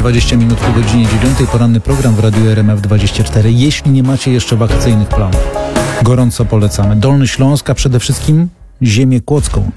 20 minut po godzinie 9. Poranny program w Radiu RMF24. Jeśli nie macie jeszcze wakacyjnych planów, gorąco polecamy. Dolny Śląsk, a przede wszystkim ziemię kłodzką.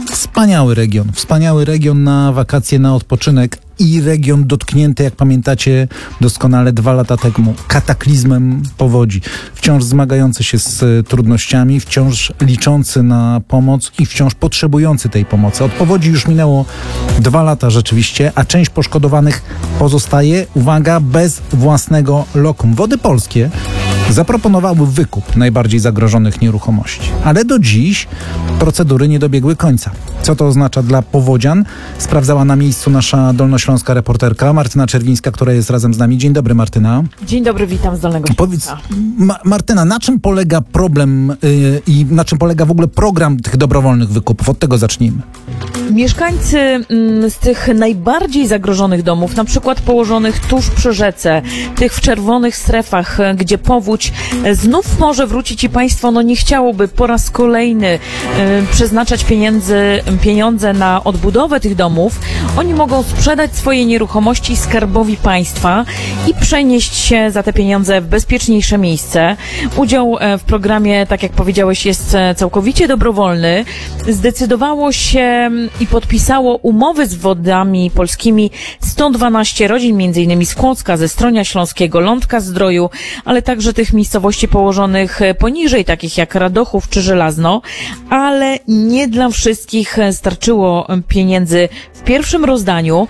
Wspaniały region na wakacje, na odpoczynek i region dotknięty, jak pamiętacie doskonale, 2 lata temu kataklizmem powodzi. Wciąż zmagający się z trudnościami, wciąż liczący na pomoc i wciąż potrzebujący tej pomocy. Od powodzi już minęło 2 lata rzeczywiście, a część poszkodowanych pozostaje, uwaga, bez własnego lokum. Wody Polskie zaproponowały wykup najbardziej zagrożonych nieruchomości, ale do dziś procedury nie dobiegły końca. Co to oznacza dla powodzian? Sprawdzała na miejscu nasza dolnośląska reporterka Martyna Czerwińska, która jest razem z nami. Dzień dobry, Martyna. Dzień dobry, witam z Dolnego Śląska. Powiedz, Martyna, na czym polega problem i na czym polega w ogóle program tych dobrowolnych wykupów? Od tego zacznijmy. Mieszkańcy z tych najbardziej zagrożonych domów, na przykład położonych tuż przy rzece, tych w czerwonych strefach, gdzie powódź znów może wrócić i państwo nie chciałoby po raz kolejny przeznaczać pieniądze na odbudowę tych domów, oni mogą sprzedać swoje nieruchomości Skarbowi Państwa i przenieść się za te pieniądze w bezpieczniejsze miejsce. Udział w programie, tak jak powiedziałeś, jest całkowicie dobrowolny. Zdecydowało się i podpisało umowy z Wodami Polskimi 112 rodzin, m.in. z Kłodzka, ze Stronia Śląskiego, Lądka-Zdroju, ale także tych miejscowości położonych poniżej, takich jak Radochów czy Żelazno, ale nie dla wszystkich starczyło pieniędzy w pierwszym rozdaniu.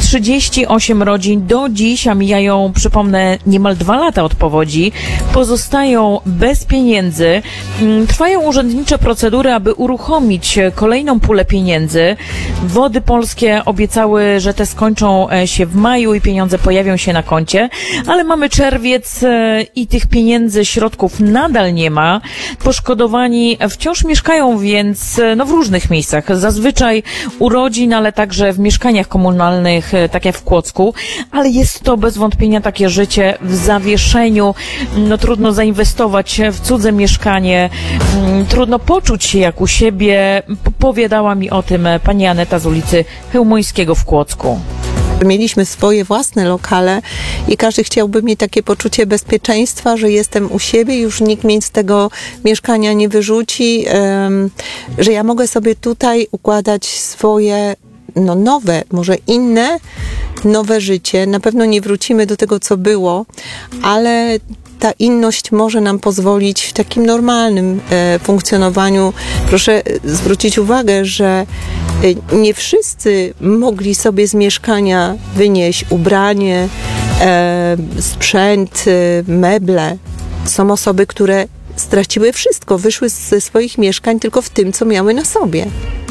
38 rodzin do dziś, a mijają, przypomnę, niemal 2 lata od powodzi, pozostają bez pieniędzy. Trwają urzędnicze procedury, aby uruchomić kolejną pulę pieniędzy. Wody Polskie obiecały, że te skończą się w maju i pieniądze pojawią się na koncie, ale mamy czerwiec i tych pieniędzy, środków nadal nie ma. Poszkodowani wciąż mieszkają więc w różnych miejscach, zazwyczaj u rodzin, ale także w mieszkaniach komunalnych, tak jak w Kłodzku, ale jest to bez wątpienia takie życie w zawieszeniu. Trudno zainwestować w cudze mieszkanie, trudno poczuć się jak u siebie. Powiadała mi o tym pani Aneta z ulicy Chełmońskiego w Kłodzku. Mieliśmy swoje własne lokale i każdy chciałby mieć takie poczucie bezpieczeństwa, że jestem u siebie, już nikt mnie z tego mieszkania nie wyrzuci, że ja mogę sobie tutaj układać swoje nowe, może inne, nowe życie. Na pewno nie wrócimy do tego, co było, ale ta inność może nam pozwolić w takim normalnym funkcjonowaniu. Proszę zwrócić uwagę, że nie wszyscy mogli sobie z mieszkania wynieść ubranie, sprzęt, meble. Są osoby, które straciły wszystko, wyszły ze swoich mieszkań tylko w tym, co miały na sobie.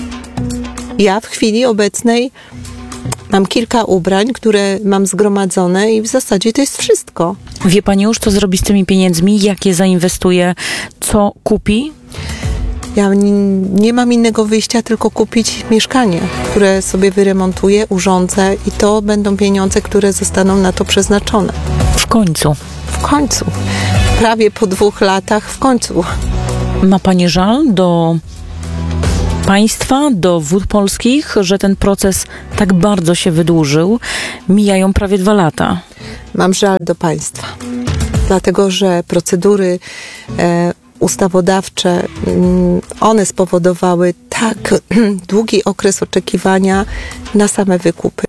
Ja w chwili obecnej mam kilka ubrań, które mam zgromadzone i w zasadzie to jest wszystko. Wie pani już, co zrobi z tymi pieniędzmi? Jak je zainwestuje? Co kupi? Ja nie mam innego wyjścia, tylko kupić mieszkanie, które sobie wyremontuję, urządzę i to będą pieniądze, które zostaną na to przeznaczone. W końcu. W końcu. Prawie po 2 latach w końcu. Ma pani żal do państwa, do Wód Polskich, że ten proces tak bardzo się wydłużył? Mijają prawie 2 lata. Mam żal do państwa, dlatego że procedury ustawodawcze, one spowodowały tak długi okres oczekiwania na same wykupy.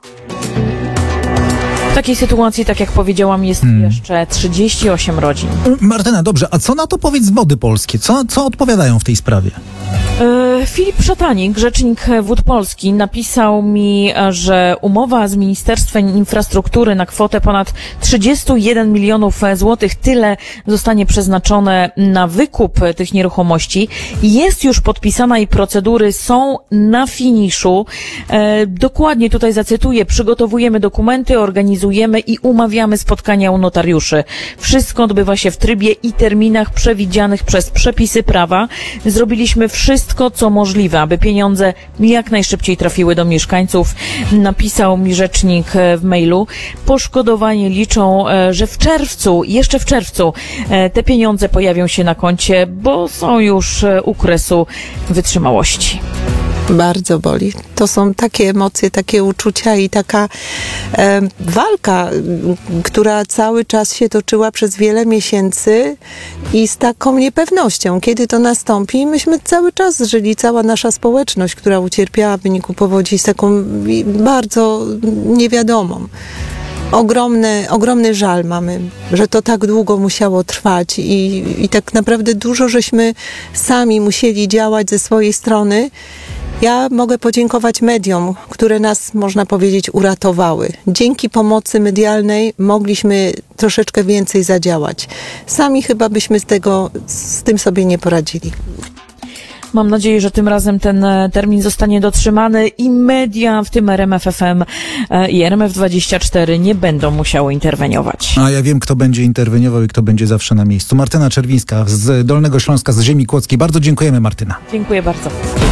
W takiej sytuacji, tak jak powiedziałam, jest jeszcze 38 rodzin. Martyna, dobrze, a co na to powiedz Wody Polskie? Co odpowiadają w tej sprawie? Filip Szatanik, rzecznik Wód Polski, napisał mi, że umowa z Ministerstwem Infrastruktury na kwotę ponad 31 milionów złotych, tyle zostanie przeznaczone na wykup tych nieruchomości, jest już podpisana i procedury są na finiszu. Dokładnie tutaj zacytuję: przygotowujemy dokumenty, organizujemy i umawiamy spotkania u notariuszy. Wszystko odbywa się w trybie i terminach przewidzianych przez przepisy prawa. Zrobiliśmy wszystko, co możliwe, aby pieniądze jak najszybciej trafiły do mieszkańców, napisał mi rzecznik w mailu. Poszkodowani liczą, że jeszcze w czerwcu te pieniądze pojawią się na koncie, bo są już u kresu wytrzymałości. Bardzo boli. To są takie emocje, takie uczucia i taka walka, która cały czas się toczyła przez wiele miesięcy i z taką niepewnością, kiedy to nastąpi. Myśmy cały czas żyli, cała nasza społeczność, która ucierpiała w wyniku powodzi, z taką bardzo niewiadomą. Ogromny żal mamy, że to tak długo musiało trwać i tak naprawdę dużo żeśmy sami musieli działać ze swojej strony. Ja mogę podziękować mediom, które nas, można powiedzieć, uratowały. Dzięki pomocy medialnej mogliśmy troszeczkę więcej zadziałać. Sami chyba byśmy z tym sobie nie poradzili. Mam nadzieję, że tym razem ten termin zostanie dotrzymany i media, w tym RMF FM i RMF24 nie będą musiały interweniować. A ja wiem, kto będzie interweniował i kto będzie zawsze na miejscu. Martyna Czerwińska z Dolnego Śląska, z ziemi kłodzkiej. Bardzo dziękujemy, Martyna. Dziękuję bardzo.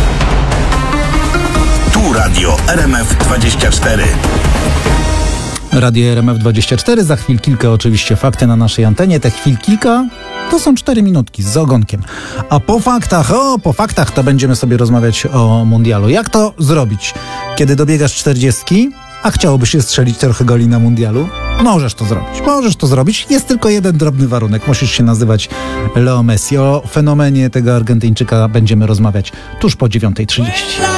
Tu Radio RMF24. Radio RMF24, za chwil kilka oczywiście fakty na naszej antenie. Te chwil kilka to są 4 minutki z ogonkiem. A po faktach to będziemy sobie rozmawiać o mundialu. Jak to zrobić, kiedy dobiegasz 40, a chciałoby się strzelić trochę goli na mundialu? Możesz to zrobić. Jest tylko jeden drobny warunek. Musisz się nazywać Leo Messi. O fenomenie tego Argentyńczyka będziemy rozmawiać tuż po 9:30.